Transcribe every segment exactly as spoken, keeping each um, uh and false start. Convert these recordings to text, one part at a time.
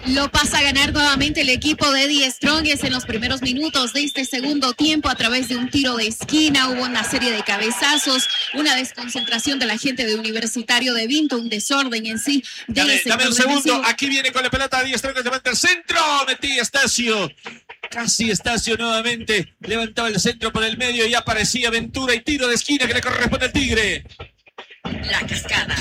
Lo pasa a ganar nuevamente el equipo de The Strongest en los primeros minutos de este segundo tiempo a través de un tiro de esquina. Hubo una serie de cabezazos, una desconcentración de la gente de Universitario de Vinto, un desorden en sí. De dame, dame un segundo, aquí viene con la pelota The Strongest, levanta el centro, metí Estacio. Casi Estacio nuevamente levantaba el centro por el medio y aparecía Ventura y tiro de esquina que le corresponde al Tigre. La Cascada,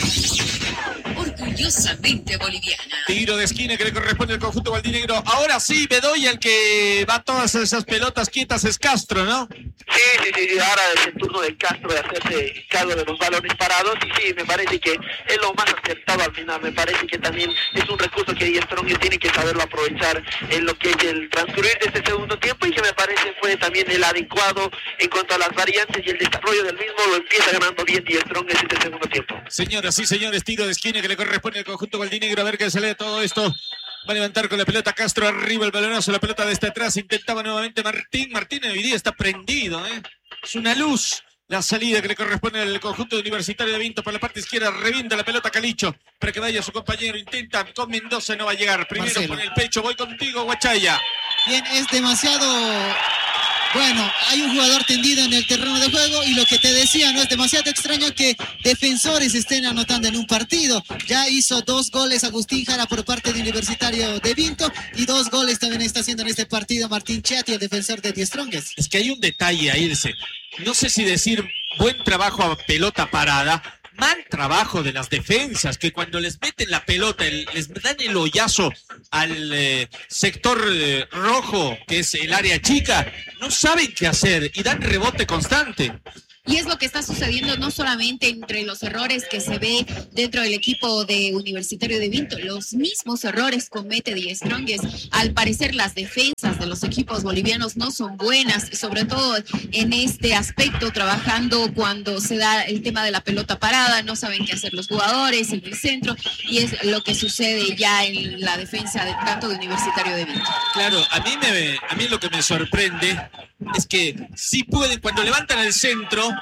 orgullosamente boliviana. Tiro de esquina que le corresponde al conjunto gualdinegro. Ahora sí, Bedoya, el que va a todas esas pelotas quietas es Castro, ¿no? Sí, sí, sí, ahora es el turno del Castro de hacerse cargo de los balones parados y sí, me parece que es lo más acertado al final. Me parece que también es un recurso que The Strongest tiene que saberlo aprovechar en lo que es el transcurrir de este segundo tiempo y que me parece fue también el adecuado en cuanto a las variantes y el desarrollo del mismo. Lo empieza ganando bien The Strongest este segundo tiempo. Señoras y señores, tiro de esquina que le corresponde al conjunto gualdinegro. A ver qué sale de todo esto. Va a levantar con la pelota Castro arriba el balonazo, la pelota desde atrás. Intentaba nuevamente Martín. Martín hoy día está prendido, ¿eh? Es una luz. La salida que le corresponde al conjunto Universitario de Vinto por la parte izquierda. Revienta la pelota Calicho para que vaya su compañero. Intenta con Mendoza, no va a llegar. Primero Marcelo. pone el pecho. Voy contigo, Guachaya. Bien, es demasiado... Bueno, hay un jugador tendido en el terreno de juego y lo que te decía, no es demasiado extraño que defensores estén anotando en un partido. Ya hizo dos goles Agustín Jara por parte de Universitario de Vinto y dos goles también está haciendo en este partido Martín Chiati, el defensor de The Strongest. Es que hay un detalle ahí, Ilse. No sé si decir buen trabajo a pelota parada, mal trabajo de las defensas, que cuando les meten la pelota, el, les dan el hoyazo al eh, sector eh, rojo, que es el área chica, no saben qué hacer y dan rebote constante. Y es lo que está sucediendo no solamente entre los errores que se ve dentro del equipo de Universitario de Vinto, los mismos errores comete The Strongest. Al parecer las defensas de los equipos bolivianos no son buenas, sobre todo en este aspecto, trabajando cuando se da el tema de la pelota parada, no saben qué hacer los jugadores en el centro, y es lo que sucede ya en la defensa de tanto de Universitario de Vinto. Claro, a mí, me, a mí lo que me sorprende es que sí pueden, cuando levantan el centro,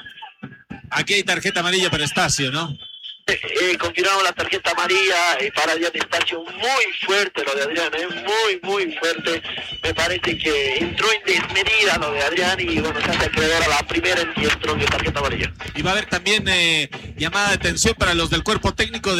aquí hay tarjeta amarilla para Estacio, ¿no? Eh, eh, confirmamos la tarjeta amarilla eh, para Adrián Estacio, muy fuerte lo de Adrián, eh, muy, muy fuerte. Me parece que entró en desmedida lo de Adrián y bueno, se hace acreedor a la primera en The Strongest tarjeta amarilla. Y va a haber también eh, llamada de atención para los del cuerpo técnico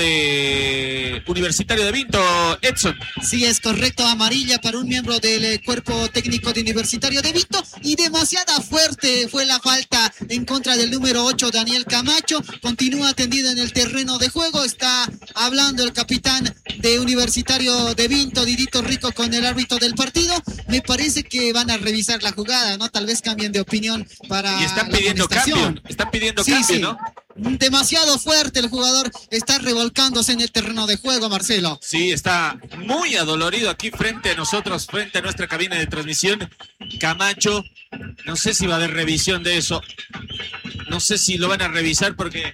de Universitario de Vinto, Edson. Sí, es correcto, amarilla para un miembro del eh, cuerpo técnico de Universitario de Vinto y demasiada fuerte fue la falta en contra del número ocho, Daniel Camacho. Continúa tendido en el terreno de juego, está hablando el capitán de Universitario de Vinto, Didito Rico, con el árbitro del partido. Me parece que van a revisar la jugada, ¿no? Tal vez cambien de opinión para y están pidiendo cambio, están pidiendo sí, cambio, sí. ¿no? Demasiado fuerte el jugador, está revolcándose en el terreno de juego, Marcelo. Sí, está muy adolorido aquí frente a nosotros, frente a nuestra cabina de transmisión. Camacho, no sé si va a haber revisión de eso, no sé si lo van a revisar porque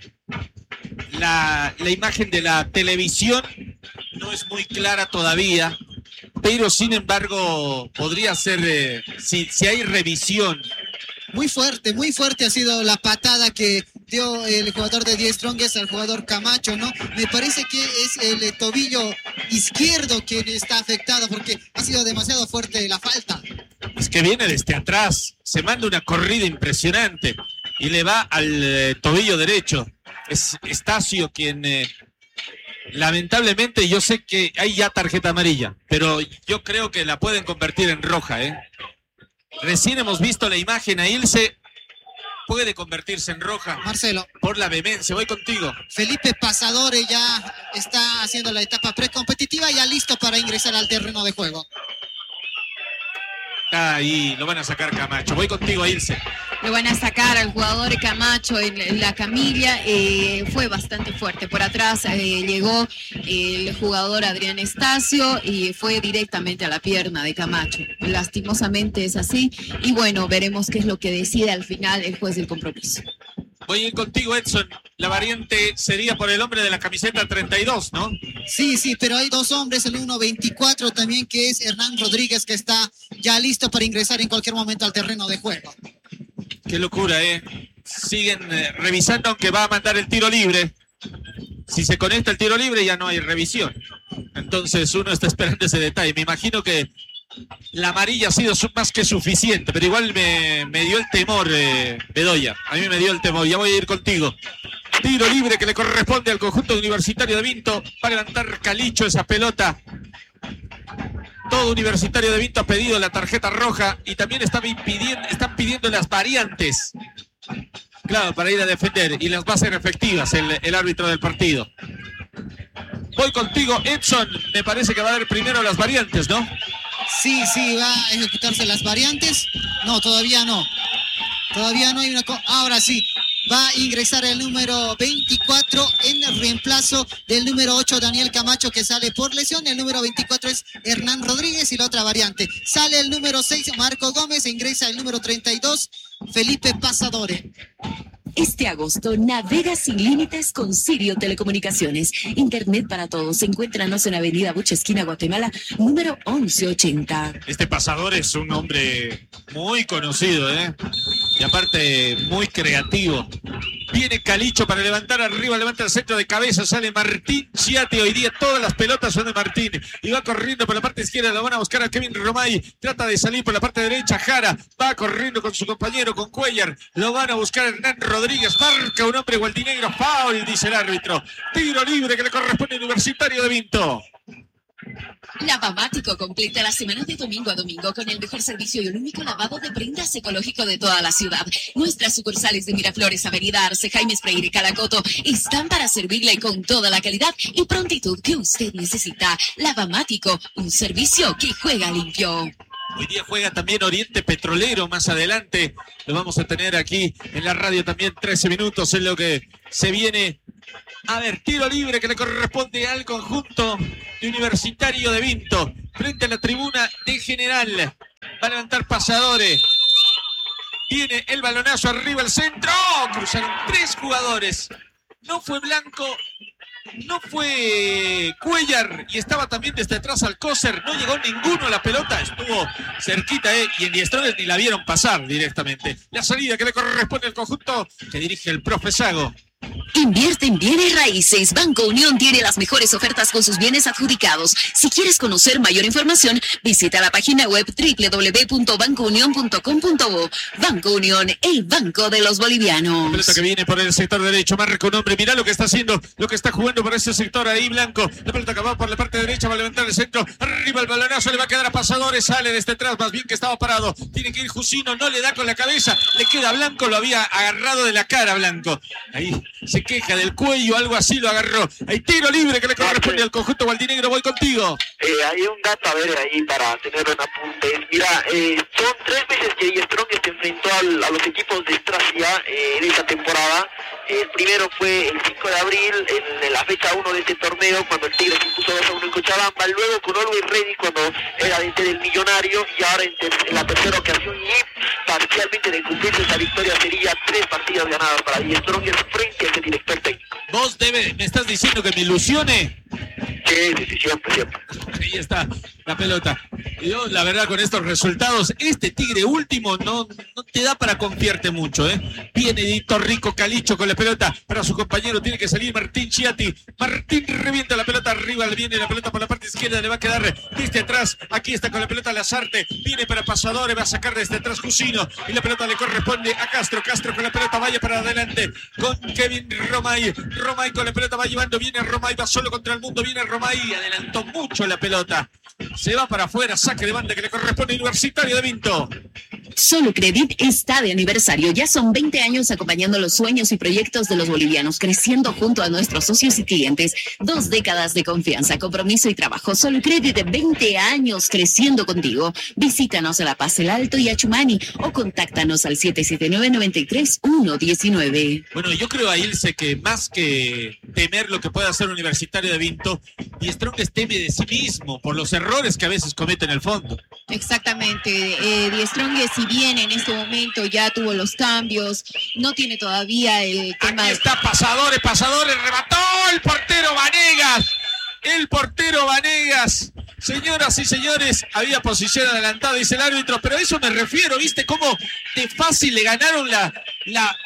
la, la imagen de la televisión no es muy clara todavía, pero sin embargo podría ser, eh, si, si hay revisión. Muy fuerte, muy fuerte ha sido la patada que dio el jugador de The Strongest al jugador Camacho, ¿no? Me parece que es el eh, tobillo izquierdo quien está afectado porque ha sido demasiado fuerte la falta. Es que viene desde atrás, se manda una corrida impresionante y le va al eh, tobillo derecho. Es Estacio quien, eh, lamentablemente, yo sé que hay ya tarjeta amarilla, pero yo creo que la pueden convertir en roja, ¿eh? Recién hemos visto la imagen a Ilse, puede convertirse en roja. Marcelo. Por la vehemencia, voy contigo. Felipe Pasadore ya está haciendo la etapa precompetitiva, ya listo para ingresar al terreno de juego. Ahí lo van a sacar Camacho, voy contigo, Ilse. Lo van a sacar al jugador Camacho en la camilla, eh, fue bastante fuerte. Por atrás eh, llegó el jugador Adrián Estacio y fue directamente a la pierna de Camacho. Lastimosamente es así y bueno, veremos qué es lo que decide al final el juez del compromiso. Voy a ir contigo, Edson. La variante sería por el hombre de la camiseta treinta y dos, ¿no? Sí, sí, pero hay dos hombres, el uno veinticuatro también, que es Hernán Rodríguez, que está ya listo para ingresar en cualquier momento al terreno de juego. Qué locura, ¿eh? Siguen eh, revisando, aunque va a mandar el tiro libre. Si se conecta el tiro libre ya no hay revisión. Entonces uno está esperando ese detalle. Me imagino que la amarilla ha sido más que suficiente, pero igual me, me dio el temor, eh, Bedoya. A mí me dio el temor. Ya voy a ir contigo. Tiro libre que le corresponde al conjunto Universitario de Vinto. Va a levantar Calicho esa pelota. Todo Universitario de Vinto ha pedido la tarjeta roja y también están pidiendo, están pidiendo las variantes. Claro, para ir a defender y las va a ser efectivas el, el árbitro del partido. Voy contigo, Edson. Me parece que va a dar primero las variantes, ¿no? Sí, sí, va a ejecutarse las variantes. No, todavía no. Todavía no hay una... Co- Ahora sí, va a ingresar el número veinticuatro en el reemplazo del número ocho, Daniel Camacho, que sale por lesión. El número veinticuatro es Hernán Rodríguez y la otra variante. Sale el número seis, Marco Gómez, e ingresa el número treinta y dos, Felipe Pasadore. Este agosto navega sin límites con Sirio Telecomunicaciones. Internet para todos. Encuéntranos en Avenida Bucha, esquina Guatemala, número once ochenta. Este pasador es un hombre muy conocido, ¿eh? Y aparte, muy creativo. Viene Calicho para levantar arriba, levanta el centro de cabeza, sale Martín Chiati. Hoy día todas las pelotas son de Martín. Y va corriendo por la parte izquierda, lo van a buscar a Kevin Romay. Trata de salir por la parte derecha, Jara. Va corriendo con su compañero, con Cuellar. Lo van a buscar Hernán Rodríguez. Marca un hombre gualdinegro. Foul, dice el árbitro. Tiro libre que le corresponde a Universitario de Vinto. Lavamático completa la semana de domingo a domingo con el mejor servicio y el único lavado de prendas ecológico de toda la ciudad. Nuestras sucursales de Miraflores, Avenida Arce, Jaime Freire y Calacoto están para servirle con toda la calidad y prontitud que usted necesita. Lavamático, un servicio que juega limpio. Hoy día juega también Oriente Petrolero más adelante. Lo vamos a tener aquí en la radio también. trece minutos en lo que se viene. A ver, tiro libre que le corresponde al conjunto de Universitario de Vinto. Frente a la tribuna de General. Va a levantar Pasadore. Viene el balonazo arriba al centro. ¡Oh! Cruzaron tres jugadores. No fue Blanco. No fue Cuellar y estaba también desde atrás Alcócer. No llegó ninguno a la pelota. Estuvo cerquita, ¿eh? Y en Diestrones ni la vieron pasar directamente. La salida que le corresponde al conjunto que dirige el profe Sago. Invierte en bienes raíces. Banco Unión tiene las mejores ofertas con sus bienes adjudicados. Si quieres conocer mayor información, visita la página web doble u doble u doble u punto banco unión punto com punto bo. Banco Unión, el banco de los bolivianos. Pelota que viene por el sector derecho, marca un hombre. Mirá lo que está haciendo, lo que está jugando por ese sector ahí, Blanco. La pelota que va por la parte derecha, va a levantar el centro. Arriba el balonazo, le va a quedar a Pasadores. Sale desde atrás, más bien que estaba parado. Tiene que ir Jusino, no le da con la cabeza. Le queda Blanco, lo había agarrado de la cara, Blanco. Ahí se queja del cuello, algo así lo agarró. Hay tiro libre que le corresponde al conjunto gualdinegro. Voy contigo. Eh, hay un dato a ver ahí para tener un apunte. Mira, eh, son tres veces que Diestrong se enfrentó al, a los equipos de Stracia eh, en esta temporada. El primero fue el cinco de abril, en, en la fecha uno de este torneo, cuando el Tigre se impuso dos a uno en Cochabamba. Luego con Always Ready, cuando era D T del Millonario. Y ahora en, ter, en la tercera ocasión, y parcialmente de cumplirse esa victoria, sería tres partidas ganadas para Diestrong frente a ese director técnico. Vos debe, me estás diciendo que me ilusione. Sí, sí, sí, siempre, siempre. Ahí está la pelota. Y yo, la verdad, con estos resultados, este Tigre último no, no te da para confiarte mucho, ¿eh? Viene Dito Rico Calicho con la pelota para su compañero. Tiene que salir Martín Chiati. Martín revienta la pelota arriba. Viene la pelota por la parte izquierda. Le va a quedar desde atrás. Aquí está con la pelota Lazarte. Viene para Pasadores. Va a sacar desde atrás Jusino. Y la pelota le corresponde a Castro. Castro con la pelota. Vaya para adelante con Kevin Romay. Romay con la pelota va llevando. Viene Romay. Va solo contra el mundo. Viene Romay. Adelantó mucho la pelota. Se va para afuera. Saque de banda que le corresponde a Universitario de Vinto. Solo Credit está de aniversario. Ya son veinte años acompañando los sueños y proyectos de los bolivianos, creciendo junto a nuestros socios y clientes. Dos décadas de confianza, compromiso y trabajo. Solo Credit, veinte años creciendo contigo. Visítanos a La Paz, El Alto y Achumani o contáctanos al siete siete nueve, nueve tres, uno uno nueve. Bueno, yo creo a Ilse que más que temer lo que pueda hacer Universitario de Vinto, Diestrong teme de sí mismo por los errores que a veces comete en el fondo. Exactamente. Eh, Diestrong, si bien en este momento ya tuvo los cambios, no tiene todavía el tema. Aquí está Pasadores, Pasadores, remató el portero Vanegas. El portero Vanegas. Señoras y señores, había posición adelantada, dice el árbitro, pero a eso me refiero, ¿viste cómo de fácil le ganaron la, la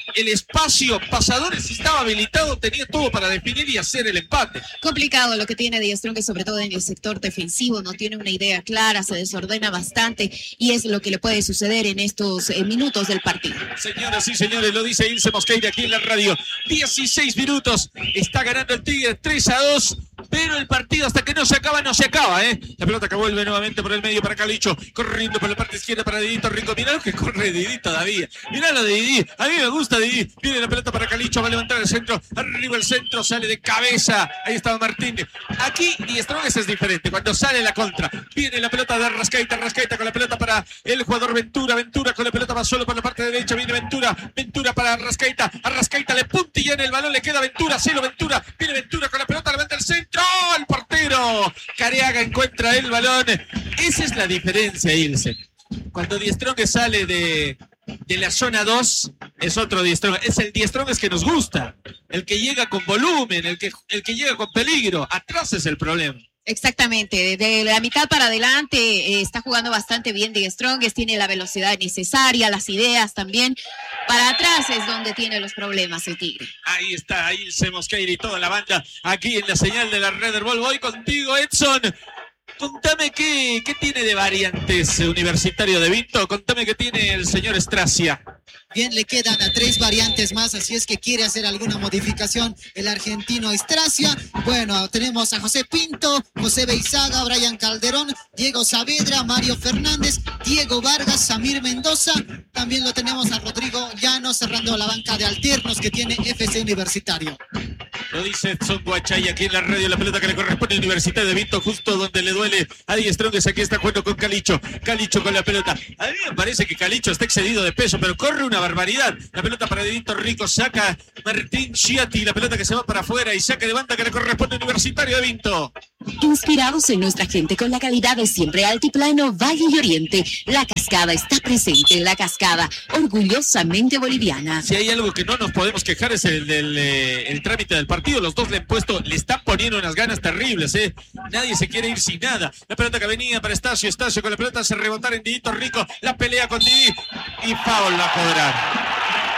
el espacio, Pasadores estaba habilitado, tenía todo para definir y hacer el empate. Complicado lo que tiene Die Strongest, sobre todo en el sector defensivo, no tiene una idea clara, se desordena bastante y es lo que le puede suceder en estos eh, minutos del partido. Señoras y señores, lo dice Ilse Mosqueira aquí en la radio. dieciséis minutos, está ganando el Tigre tres a dos, pero el partido hasta que no se acaba, no se acaba, ¿eh? La pelota que vuelve nuevamente por el medio para Calicho, corriendo por la parte izquierda para Didito Rico. Mirá lo que corre Didi todavía. Mirá lo de Didi. A mí me gusta Didi. Viene la pelota para Calicho, va a levantar el centro. Arriba el centro, sale de cabeza. Ahí estaba Martín. Aquí Die Strongest es diferente. Cuando sale la contra, viene la pelota de Arrascaita. Arrascaita con la pelota para el jugador Ventura. Ventura con la pelota va solo por la parte derecha. Viene Ventura. Ventura para Arrascaita. Arrascaita le puntilla en el balón. Le queda Ventura. Celo Ventura. Viene Ventura con la pelota. Levanta el centro. El portero Careaga encuentra el balón. Esa es la diferencia, Ilse. Cuando Die Strongest sale de, de la zona dos, es otro Die Strongest. Es el Die Strongest que nos gusta. El que llega con volumen, el que, el que llega con peligro. Atrás es el problema. Exactamente, de la mitad para adelante eh, está jugando bastante bien Die Strongest, tiene la velocidad necesaria, las ideas también. Para atrás es donde tiene los problemas el Tigre. Ahí está Ilse Mosqueira y toda la banda aquí en la señal de la Red del Ball. Voy contigo, Edson. Contame qué, qué tiene de variantes Universitario de Vinto. Contame qué tiene el señor Stracia. Bien, le quedan a tres variantes más, así es que quiere hacer alguna modificación el argentino Stracia. Bueno, tenemos a José Pinto, José Beizaga, Brian Calderón, Diego Saavedra, Mario Fernández, Diego Vargas, Samir Mendoza. También lo tenemos a Rodrigo Llano cerrando la banca de alternos que tiene F C Universitario. Lo dice Edson Guachay aquí en la radio, la pelota que le corresponde a Universitario de Vinto, justo donde le duele a Die Strongest. Aquí está jugando con Calicho, Calicho con la pelota. A mí me parece que Calicho está excedido de peso, pero corre una barbaridad. La pelota para Didito Rico, saca Martín Chiatti, la pelota que se va para afuera y saca de banda que le corresponde a Universitario de Vinto. Inspirados en nuestra gente con la calidad de siempre Altiplano, Valle y Oriente, La Cascada está presente en La Cascada, orgullosamente boliviana. Si hay algo que no nos podemos quejar es el del eh, el trámite del partido. Los dos le han puesto, le están poniendo unas ganas terribles, ¿eh? Nadie se quiere ir sin nada. La pelota que venía para Estacio, Estacio con la pelota hace rebotar en Didito Rico, la pelea con Didi y foul va a cobrar.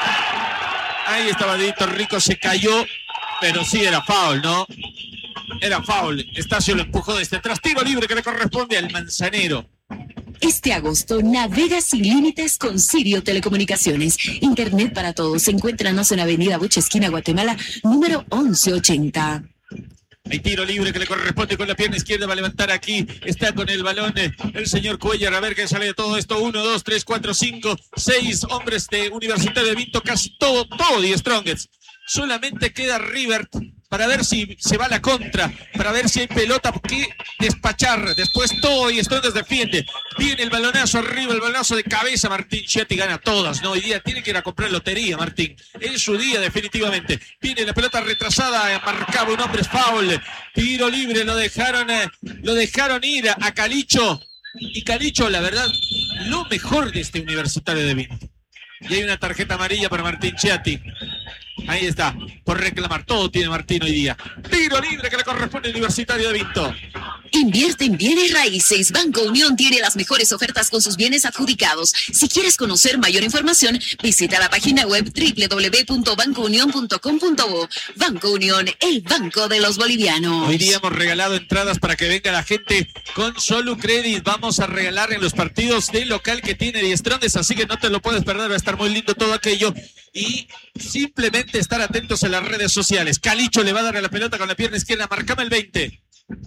Ahí estaba Didito Rico, se cayó, pero sí era foul, ¿no? Era foul. Estacio lo empujó desde atrás. Tiro libre que le corresponde al Manzanero. Este agosto navega sin límites con Sirio Telecomunicaciones. Internet para todos. Encuéntranos en Avenida Buche, esquina Guatemala, número once ochenta. Hay tiro libre que le corresponde con la pierna izquierda. Va a levantar aquí. Está con el balón el señor Cuellar. A ver qué sale de todo esto. Uno, dos, tres, cuatro, cinco, seis hombres de Universitario de Vinto. Casi todo, todo Die Strongest. Solamente queda Rivert para ver si se va a la contra, para ver si hay pelota que despachar. Después todo Die Strongest defiende. Viene el balonazo arriba, el balonazo de cabeza. Martín Chiatti gana todas, ¿no? Hoy día tiene que ir a comprar lotería, Martín. Es su día, definitivamente. Viene la pelota retrasada, marcaba un hombre, foul. Tiro libre, lo dejaron, eh, lo dejaron ir a, a Calicho. Y Calicho, la verdad, lo mejor de este Universitario de Vinto. Y hay una tarjeta amarilla para Martín Chiatti. Ahí está, por reclamar. Todo tiene Martín hoy día. Tiro libre que le corresponde al Universitario de Vinto. Invierte en bienes raíces. Banco Unión tiene las mejores ofertas con sus bienes adjudicados. Si quieres conocer mayor información, visita la página web doble u doble u doble u punto banco unión punto com punto bo. Banco Unión, el banco de los bolivianos. Hoy día hemos regalado entradas para que venga la gente con Solu Credit. Vamos a regalar en los partidos de local que tiene Die Strongest, así que no te lo puedes perder. Va a estar muy lindo todo aquello. Y simplemente estar atentos en las redes sociales. Calicho le va a dar a la pelota con la pierna izquierda. Marcame el veinte.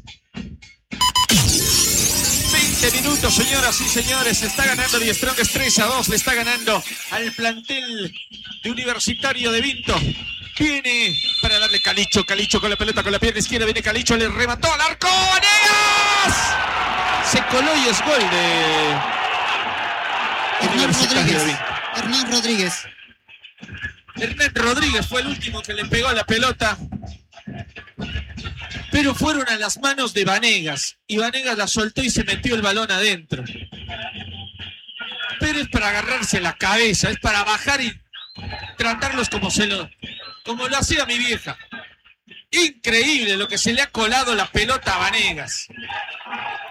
veinte minutos, señoras y señores. Está ganando Die Strongest tres a dos. Le está ganando al plantel de Universitario de Vinto. Viene para darle Calicho. Calicho con la pelota con la pierna izquierda. Viene Calicho, le remató al arco. ¡Vanegas! Se coló y es gol de Hernán Rodríguez. Hernán Rodríguez. Hernán Rodríguez fue el último que le pegó la pelota, pero fueron a las manos de Vanegas y Vanegas la soltó y se metió el balón adentro. Pero es para agarrarse la cabeza, es para bajar y tratarlos como se lo, como lo hacía mi vieja. Increíble lo que se le ha colado la pelota a Vanegas.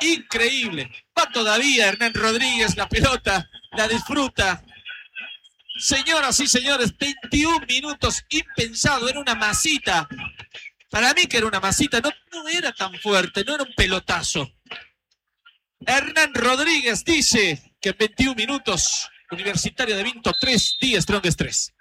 Increíble. Va todavía Hernán Rodríguez, la pelota la disfruta. Señoras y señores, veintiún minutos, impensado, era una masita. Para mí que era una masita, no, no era tan fuerte, no era un pelotazo. Hernán Rodríguez dice que en veintiún minutos, Universitario de Vinto tres, Die Strongest tres.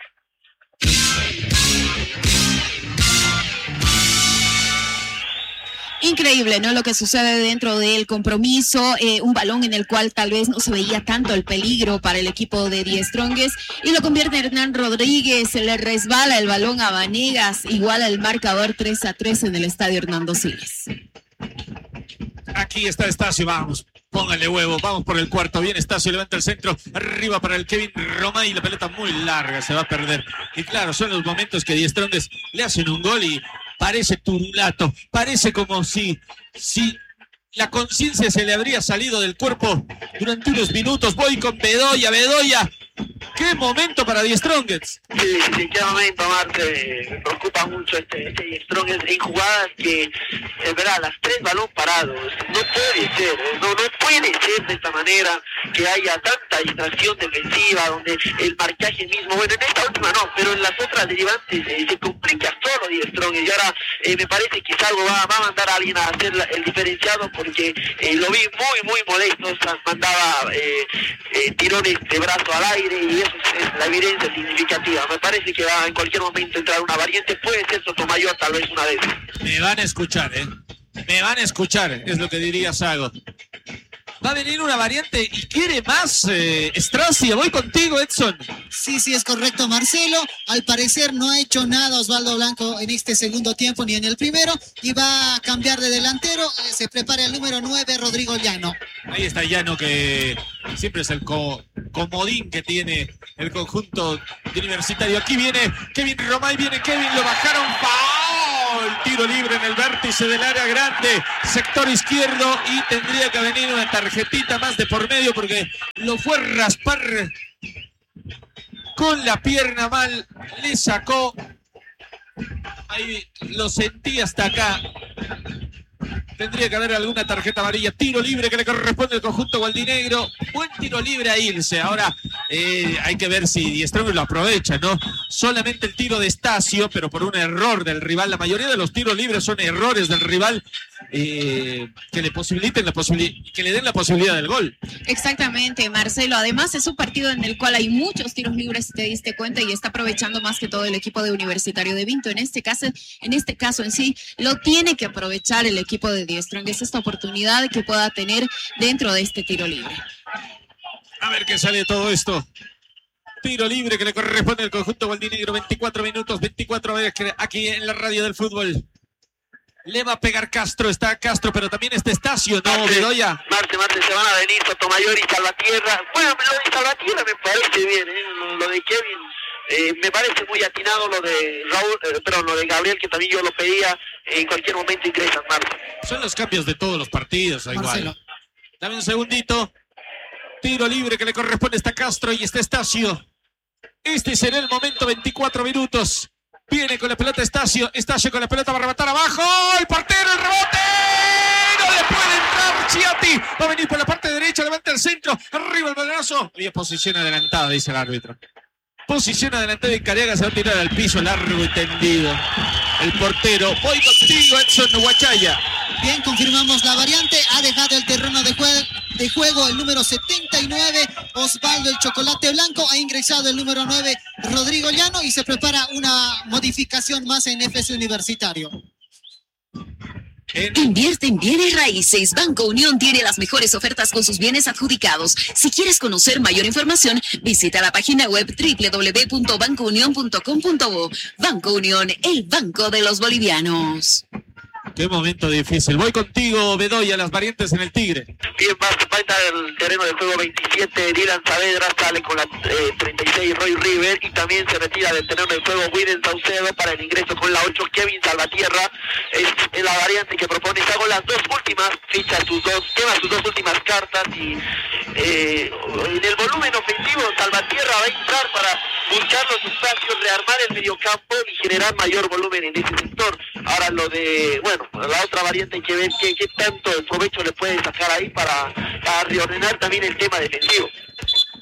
Increíble, ¿no? Lo que sucede dentro del compromiso, eh, un balón en el cual tal vez no se veía tanto el peligro para el equipo de Die Strongest y lo convierte Hernán Rodríguez, se le resbala el balón a Vanegas, igual el marcador tres a tres en el estadio Hernando Siles. Aquí está Estacio, vamos, póngale huevo, vamos por el cuarto, bien Estacio, levanta el centro, arriba para el Kevin Romay, la pelota muy larga, se va a perder. Y claro, son los momentos que Die Strongest le hacen un gol y parece turulato, parece como si, si la conciencia se le habría salido del cuerpo durante unos minutos. Voy con Bedoya, Bedoya. ¡Qué momento para Die Strongest! Sí, sí, qué momento, Marte. Me preocupa mucho este, este Die Strongest en jugadas que, es verdad, las tres balón parados. No puede ser, no, no puede ser de esta manera que haya tanta distracción defensiva, donde el marcaje mismo, bueno, en esta última no, pero en las otras derivantes eh, se complica solo Die Strongest. Y ahora eh, me parece que Salvo va, va a mandar a alguien a hacer la, el diferenciado, porque eh, lo vi muy, muy molesto. Mandaba eh, eh, tirones de brazo al aire y eso es la evidencia significativa. Me parece que va en cualquier momento a entrar una variante, puede ser Sotomayor tal vez una vez. Me van a escuchar, ¿eh? Me van a escuchar, es lo que diría Sago. Va a venir una variante y quiere más eh, Stracia. Voy contigo, Edson. Sí, sí, es correcto, Marcelo. Al parecer no ha hecho nada Osvaldo Blanco en este segundo tiempo ni en el primero y va a cambiar de delantero. Eh, se prepara el número nueve, Rodrigo Llano. Ahí está Llano, que siempre es el co comodín que tiene el conjunto de Universitario. Aquí viene Kevin Romay, viene Kevin, lo bajaron. ¡Foul! Tiro libre en el vértice del área grande, sector izquierdo, y tendría que venir una tarjetita más de por medio porque lo fue a raspar con la pierna mal, le sacó. Ahí lo sentí hasta acá. Tendría que haber alguna tarjeta amarilla. Tiro libre que le corresponde al conjunto gualdinegro. Buen tiro libre a irse. Ahora eh, hay que ver si Die Strongest lo aprovecha, ¿no? Solamente el tiro de Estacio, pero por un error del rival. La mayoría de los tiros libres son errores del rival eh, que le posibiliten la posibilidad, que le den la posibilidad del gol. Exactamente, Marcelo. Además es un partido en el cual hay muchos tiros libres, si te diste cuenta, y está aprovechando más que todo el equipo de Universitario de Vinto. En este caso, en este caso en sí, lo tiene que aprovechar el equipo de Die Strongest, esta oportunidad que pueda tener dentro de este tiro libre. A ver qué sale de todo esto. Tiro libre que le corresponde al conjunto gualdinegro. veinticuatro minutos, veinticuatro. A ver, aquí en la radio del fútbol. Le va a pegar Castro, está Castro, pero también está Estacio, ¿no, Bedoya? Marte, Marte, se van a venir Sotomayor y Salvatierra. Bueno, lo de Salvatierra me parece bien, ¿eh? Lo, lo de Kevin, eh, me parece muy atinado lo de Raúl, eh, perdón, lo de Gabriel, que también yo lo pedía, en cualquier momento ingresan, Marte. Son los cambios de todos los partidos, igual. Marcelo. Dame un segundito. Tiro libre que le corresponde está Castro y está Estacio. Este será el momento, veinticuatro minutos. Viene con la pelota Estacio, Estacio con la pelota va a rematar abajo, el portero, el rebote, no le puede entrar Chiatti, va a venir por la parte derecha, levanta el centro, arriba el balonazo, había posición adelantada, dice el árbitro. Posición adelantada y Cariaga se va a tirar al piso largo y tendido. El portero, voy contigo, Edson Huachaya. Bien, confirmamos la variante, ha dejado el terreno de, jue de juego el número setenta y nueve, Osvaldo el Chocolate Blanco, ha ingresado el número nueve, Rodrigo Llano, y se prepara una modificación más en F C Universitario. Invierte en bienes raíces. Banco Unión tiene las mejores ofertas con sus bienes adjudicados. Si quieres conocer mayor información, visita la página web doble u doble u doble u punto banco unión punto com punto bo. Banco Unión, el banco de los bolivianos. Qué momento difícil. Voy contigo, Bedoya, las variantes en el Tigre. Bien, va a estar el terreno de juego veintisiete, Dylan Saavedra sale con la eh, treinta y seis, Roy River, y también se retira del terreno de juego William Saucedo para el ingreso con la ocho, Kevin Salvatierra. Es, es la variante que propone Sago, las dos últimas, ficha sus dos, quema sus dos últimas cartas, y eh, en el volumen ofensivo Salvatierra va a entrar para buscar los espacios, rearmar el mediocampo y generar mayor volumen en ese sector. Ahora lo de, bueno, la otra variante hay que ver qué, qué tanto provecho le puede sacar ahí para, para reordenar también el tema defensivo.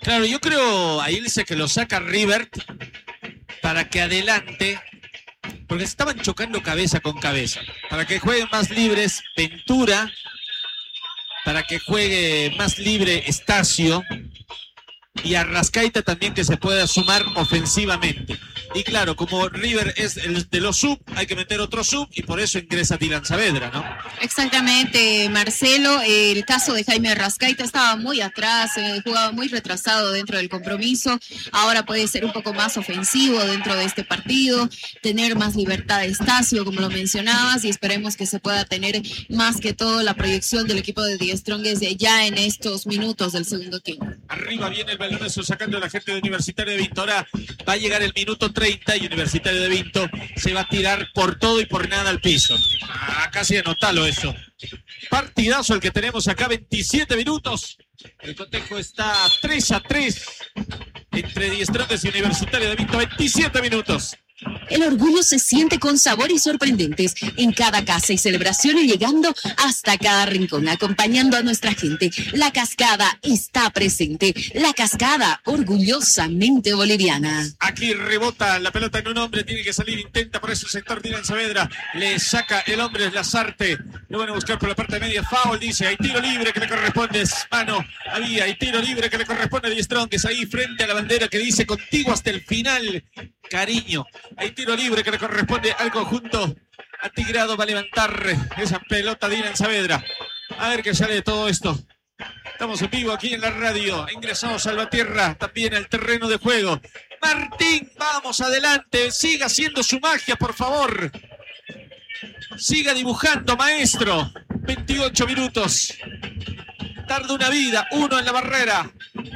Claro, yo creo, ahí dice que lo saca River para que adelante, porque estaban chocando cabeza con cabeza, para que jueguen más libres Ventura, para que juegue más libre Estacio y Arrascaita también, que se pueda sumar ofensivamente. Y claro, como River es el de los sub, hay que meter otro sub y por eso ingresa Dylan Saavedra, ¿no? Exactamente, Marcelo. El caso de Jaime Arrascaita estaba muy atrás, eh, jugaba muy retrasado dentro del compromiso. Ahora puede ser un poco más ofensivo dentro de este partido, tener más libertad de Estacio, como lo mencionabas, y esperemos que se pueda tener más que todo la proyección del equipo de The Strongest ya en estos minutos del segundo tiempo. Arriba viene el balón, eso sacando a la gente de Universitario de Vinto. Ahora va a llegar el minuto treinta y Universitario de Vinto se va a tirar por todo y por nada al piso. Ah, casi anotalo eso. Partidazo el que tenemos acá, veintisiete minutos. El cotejo está tres a tres entre The Strongest y Universitario de Vinto, veintisiete minutos. El orgullo se siente con sabor y sorprendentes en cada casa y celebración, y llegando hasta cada rincón, acompañando a nuestra gente. La Cascada está presente. La Cascada, orgullosamente boliviana. Aquí rebota la pelota en un hombre, tiene que salir, intenta por ese sector Dylan Saavedra, le saca el hombre Lazarte, lo van a buscar por la parte media, foul, dice, hay tiro libre que le corresponde, es mano, había, hay tiro libre que le corresponde a The Strongest, ahí frente a la bandera que dice contigo hasta el final, cariño. Hay tiro libre que le corresponde al conjunto atigrado. Va a levantar esa pelota Dylan Saavedra. A ver qué sale de todo esto. Estamos en vivo aquí en la radio. Ingresamos Salvatierra también al terreno de juego. Martín, vamos adelante. Siga haciendo su magia, por favor. Siga dibujando, maestro. veintiocho minutos. Tarda una vida. Uno en la barrera.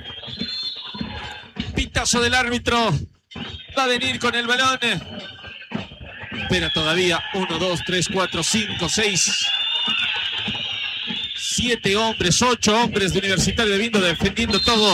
Pitazo del árbitro. Va a venir con el balón. Espera todavía. Uno, dos, tres, cuatro, cinco, seis. Siete hombres, ocho hombres de Universitario de Vinto defendiendo todo.